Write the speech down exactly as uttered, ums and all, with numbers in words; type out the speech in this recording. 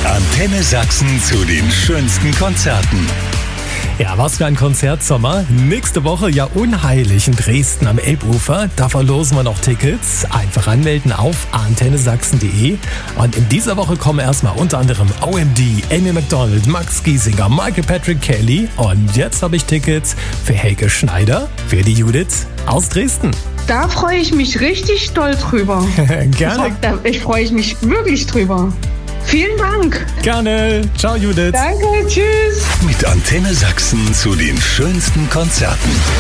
Antenne Sachsen zu den schönsten Konzerten. Ja, was für ein Konzertsommer. Nächste Woche ja unheilig in Dresden am Elbufer. Da verlosen wir noch Tickets. Einfach anmelden auf antenne sachsen punkt de. Und in dieser Woche kommen erstmal unter anderem O M D, Amy Macdonald, Max Giesinger, Michael Patrick Kelly. Und jetzt habe ich Tickets für Helge Schneider, für die Judith aus Dresden. Da freue ich mich richtig doll drüber. Gerne. Da ich freue ich mich wirklich drüber. Vielen Dank. Gerne. Ciao, Judith. Danke, tschüss. Mit Antenne Sachsen zu den schönsten Konzerten.